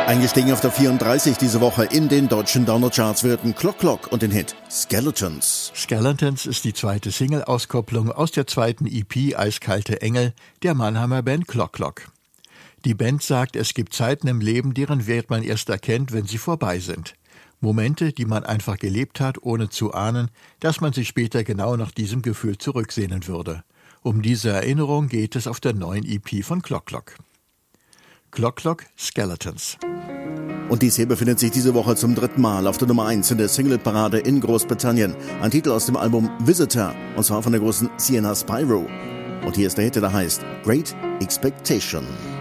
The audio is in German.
Eingestiegen auf der 34 diese Woche in den deutschen Downer-Charts würden Clock Clock und den Hit Skeletons. Skeletons ist die zweite Single-Auskopplung aus der zweiten EP Eiskalte Engel der Mannheimer Band Clock Clock. Die Band sagt, es gibt Zeiten im Leben, deren Wert man erst erkennt, wenn sie vorbei sind. Momente, die man einfach gelebt hat, ohne zu ahnen, dass man sich später genau nach diesem Gefühl zurücksehnen würde. Um diese Erinnerung geht es auf der neuen EP von Clock Clock. Clock Clock, Skeletons. Und dies hier befindet sich diese Woche zum dritten Mal auf der Nummer 1 in der Single-Parade in Großbritannien. Ein Titel aus dem Album Visitor, und zwar von der großen Sienna Spyro. Und hier ist der Hit, der heißt Great Expectation.